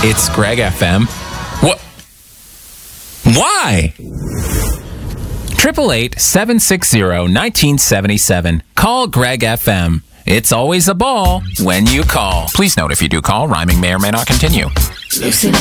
It's Greg FM. What? Why? 888-760-1977. Call Greg FM. It's always a ball when you call. Please note if you do call, rhyming may or may not continue. Listen